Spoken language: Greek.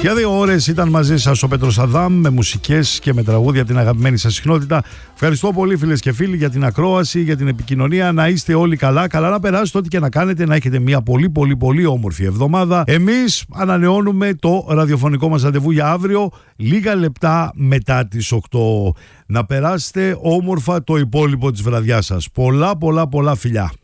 Για 2 ώρες ήταν μαζί σας ο Πέτρος Αδάμ με μουσικές και με τραγούδια την αγαπημένη σας συχνότητα. Ευχαριστώ πολύ φίλες και φίλοι για την ακρόαση, για την επικοινωνία. Να είστε όλοι καλά, καλά να περάσετε ό,τι και να κάνετε, να έχετε μια πολύ όμορφη εβδομάδα. Εμείς ανανεώνουμε το ραδιοφωνικό μας ραντεβού για αύριο, λίγα λεπτά μετά τις 8. Να περάσετε όμορφα το υπόλοιπο της βραδιάς σας. Πολλά φιλιά.